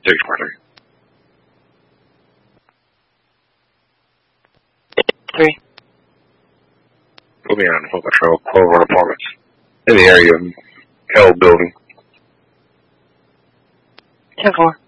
643. 3. Put me on Hook Patrol, Clover Apartments. In the area of L Building. 10-4.